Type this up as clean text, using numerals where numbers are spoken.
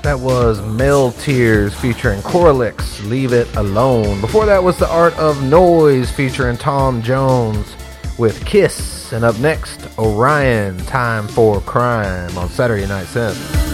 That was Mel Tears featuring Coralix, Leave It Alone. Before that was The Art of Noise featuring Tom Jones with Kiss. And up next, Orion, Time for Crime on Saturday Night Synth.